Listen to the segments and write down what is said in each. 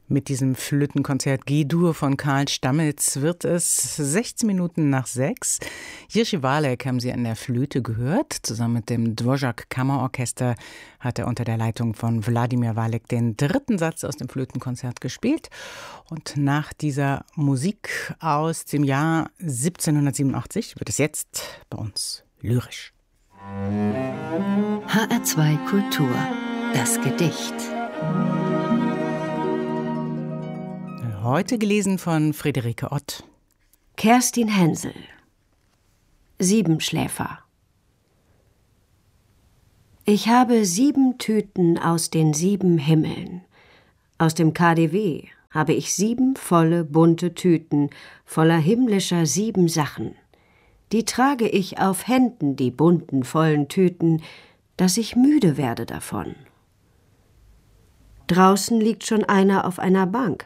Mit diesem Flötenkonzert G-Dur von Karl Stammitz wird es 16 Minuten nach 6. Jiří Válek haben Sie an der Flöte gehört. Zusammen mit dem Dvořák Kammerorchester hat er unter der Leitung von Wladimír Válek den dritten Satz aus dem Flötenkonzert gespielt. Und nach dieser Musik aus dem Jahr 1787 wird es jetzt bei uns lyrisch. HR2 Kultur, das Gedicht. Heute gelesen von Friederike Ott. Kerstin Hensel. Siebenschläfer. Ich habe 7 Tüten aus den 7 Himmeln. Aus dem KaDeWe habe ich 7 volle, bunte Tüten voller himmlischer 7 Sachen. Die trage ich auf Händen, die bunten, vollen Tüten, dass ich müde werde davon. Draußen liegt schon einer auf einer Bank,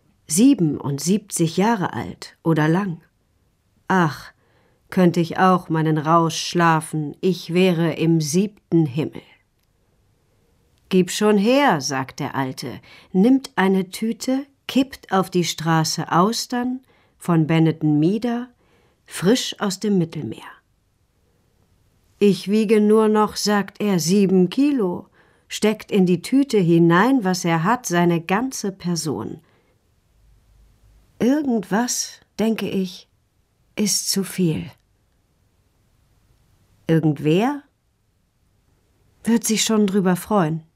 77 Jahre alt oder lang. Ach, könnte ich auch meinen Rausch schlafen, ich wäre im 7. Himmel. Gib schon her, sagt der Alte, nimmt eine Tüte, kippt auf die Straße Austern von Benetton Mieder, frisch aus dem Mittelmeer. Ich wiege nur noch, sagt er, 7 Kilo, steckt in die Tüte hinein, was er hat, seine ganze Person. Irgendwas, denke ich, ist zu viel. Irgendwer wird sich schon drüber freuen.